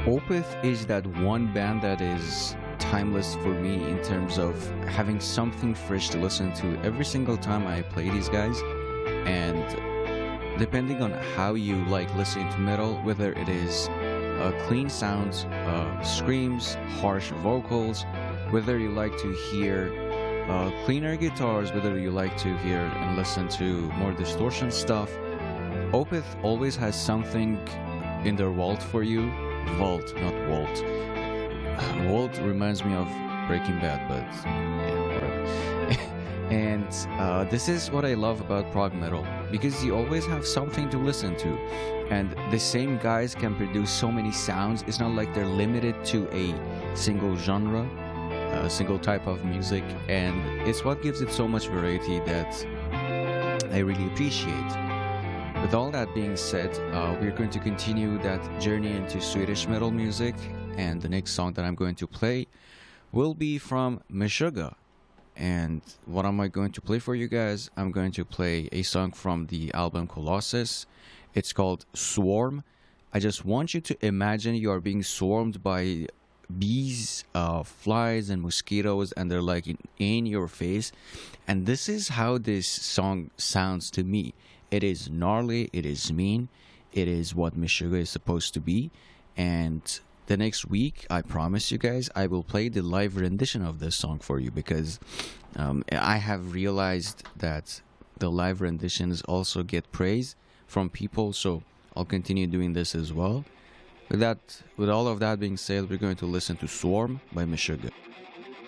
Opeth is that one band that is timeless for me in terms of having something fresh to listen to every single time I play these guys. And depending on how you like listening to metal, whether it is clean sounds, screams, harsh vocals, whether you like to hear cleaner guitars, whether you like to hear and listen to more distortion stuff, Opeth always has something in their vault for you. Vault, not Walt. Walt reminds me of Breaking Bad, but yeah, whatever. And this is what I love about prog metal, because you always have something to listen to, and the same guys can produce so many sounds. It's not like they're limited to a single genre, a single type of music, and it's what gives it so much variety that I really appreciate. With all that being said, we're going to continue that journey into Swedish metal music, and the next song that I'm going to play will be from Meshuggah. And what am I going to play for you guys? I'm going to play a song from the album Colossus. It's called Swarm. I just want you to imagine you are being swarmed by bees, flies, and mosquitoes, and they're like in your face. And this is how this song sounds to me. It is gnarly, it is mean, it is what Meshuggah is supposed to be. And the next week, I promise you guys, I will play the live rendition of this song for you, because I have realized that the live renditions also get praise from people, so I'll continue doing this as well. With all of that being said, we're going to listen to Swarm by Meshuggah.